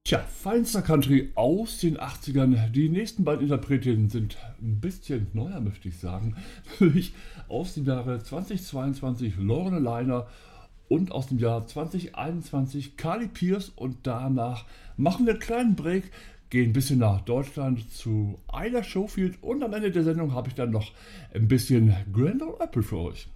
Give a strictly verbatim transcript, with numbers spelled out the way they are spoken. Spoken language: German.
Tja, feinster Country aus den achtzigern. Die nächsten beiden Interpretinnen sind ein bisschen neuer, möchte ich sagen. Nämlich aus dem Jahre zweitausendzweiundzwanzig Lorelei Liner und aus dem Jahr zweitausendeinundzwanzig Carly Pearce. Und danach machen wir einen kleinen Break, gehen ein bisschen nach Deutschland zu Isla Schofield und am Ende der Sendung habe ich dann noch ein bisschen Grand Ole Opry für euch.